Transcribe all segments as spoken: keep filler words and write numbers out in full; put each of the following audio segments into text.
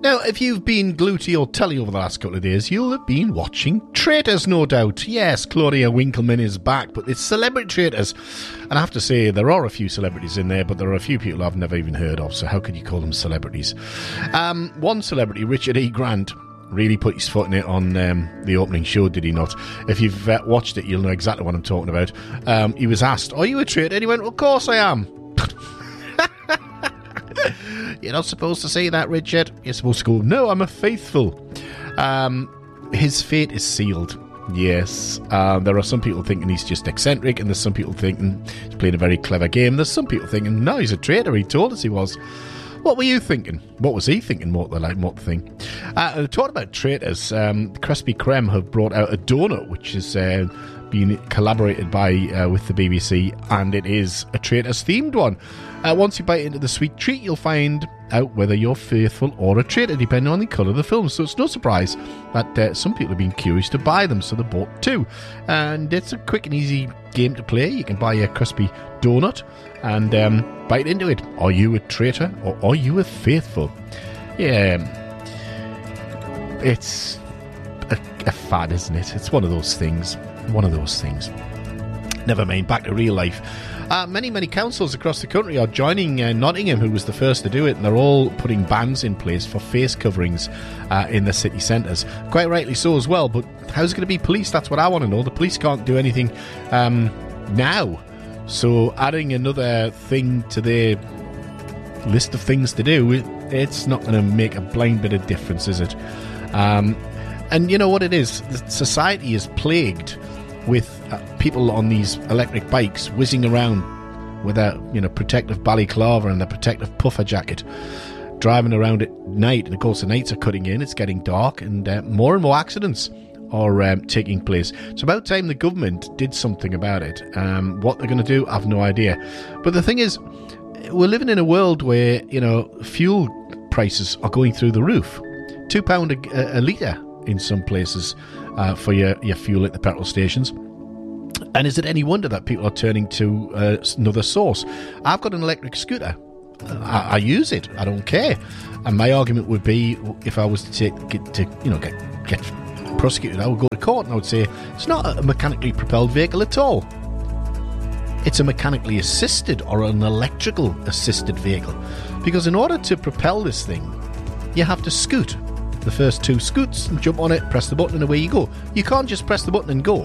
Now, if you've been glued to your telly over the last couple of days, you'll have been watching Traitors, no doubt. Yes, Claudia Winkleman is back, but it's Celebrity Traitors. And I have to say, there are a few celebrities in there, but there are a few people I've never even heard of, so how could you call them celebrities? Um, one celebrity, Richard E. Grant, really put his foot in it on um, the opening show, did he not? If you've uh, watched it, you'll know exactly what I'm talking about. Um, he was asked, are you a traitor? And he went, of course I am. You're not supposed to say that, Richard. You're supposed to go, no, I'm a faithful. Um, his fate is sealed. Yes. Uh, there are some people thinking he's just eccentric, and there's some people thinking he's playing a very clever game. There's some people thinking, no, he's a traitor. He told us he was. What were you thinking? What was he thinking? What the like, what thing? Uh, talking about traitors, um, Krispy Kreme have brought out a donut, which is uh, being collaborated by uh, with the B B C, and it is a traitors themed one. Uh, once you bite into the sweet treat, you'll find out whether you're faithful or a traitor, depending on the colour of the film. So it's no surprise that uh, some people have been curious to buy them, so they bought two. And it's a quick and easy game to play. You can buy a crispy donut and um, bite into it. Are you a traitor or are you a faithful? Yeah, it's a, a fad, isn't it? It's one of those things. One of those things. Never mind, back to real life. Uh, many, many councils across the country are joining uh, Nottingham, who was the first to do it, and they're all putting bans in place for face coverings uh, in the city centres. Quite rightly so as well, but how's it going to be policed? That's what I want to know. The police can't do anything um, now. So adding another thing to their list of things to do, it, it's not going to make a blind bit of difference, is it? Um, and you know what it is? Society is plagued with uh, people on these electric bikes whizzing around with a you know protective balaclava and a protective puffer jacket, driving around at night. And of course the nights are cutting in, it's getting dark, and uh, more and more accidents are um, taking place. It's about time the government did something about it. Um, what they're going to do, I have no idea. But the thing is, we're living in a world where you know fuel prices are going through the roof. Two pound a, a litre in some places uh, for your, your fuel at the petrol stations. And is it any wonder that people are turning to uh, another source? I've got an electric scooter. I, I use it. I don't care. And my argument would be, if I was to take get to you know get get prosecuted, I would go to court and I would say it's not a mechanically propelled vehicle at all. It's a mechanically assisted or an electrical assisted vehicle, because in order to propel this thing, you have to scoot. The first two scoots and jump on it, press the button, and away you go. You can't just press the button and go.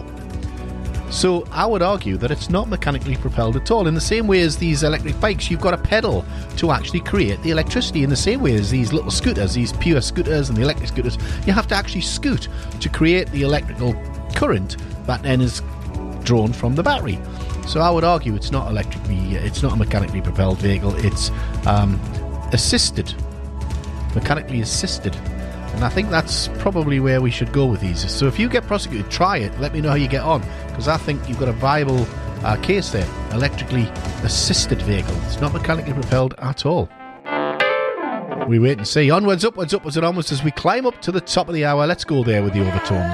So I would argue that it's not mechanically propelled at all. In the same way as these electric bikes, you've got a pedal to actually create the electricity. In the same way as these little scooters, these pure scooters and the electric scooters, you have to actually scoot to create the electrical current that then is drawn from the battery. So I would argue it's not electrically, it's not a mechanically propelled vehicle. It's um, assisted, mechanically assisted. And I think that's probably where we should go with these. So if you get prosecuted, try it. Let me know how you get on, because I think you've got a viable uh, case there. Electrically assisted vehicle. It's not mechanically propelled at all. We wait and see. Onwards, upwards, upwards and onwards as we climb up to the top of the hour. Let's go there with the overtones.